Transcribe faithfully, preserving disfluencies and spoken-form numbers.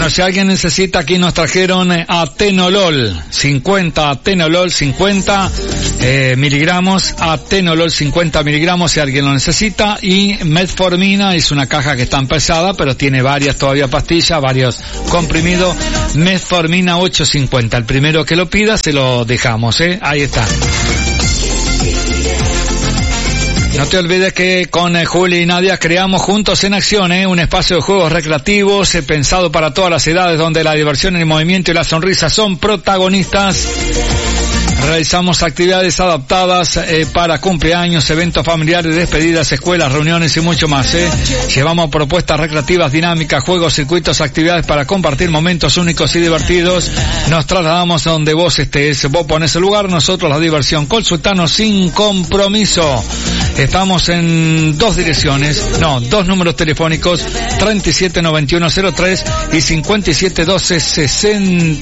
Bueno, si alguien necesita, aquí nos trajeron Atenolol cincuenta, Atenolol cincuenta eh, miligramos, Atenolol cincuenta miligramos si alguien lo necesita, y Metformina, es una caja que está pesada, pero tiene varias todavía pastillas, varios comprimidos, Metformina ochocientos cincuenta, el primero que lo pida se lo dejamos, eh, ahí está. No te olvides que con eh, Juli y Nadia creamos Juntos en Acción, ¿eh? Un espacio de juegos recreativos eh, pensado para todas las edades, donde la diversión, el movimiento y la sonrisa son protagonistas. Realizamos actividades adaptadas eh, para cumpleaños, eventos familiares, despedidas, escuelas, reuniones y mucho más. ¿eh? Llevamos propuestas recreativas, dinámicas, juegos, circuitos, actividades para compartir momentos únicos y divertidos. Nos trasladamos a donde vos estés. Vos ponés el lugar, nosotros la diversión. Consultanos sin compromiso. Estamos en dos direcciones, no, dos números telefónicos, treinta y siete noventa y uno cero tres y cincuenta y siete doce sesenta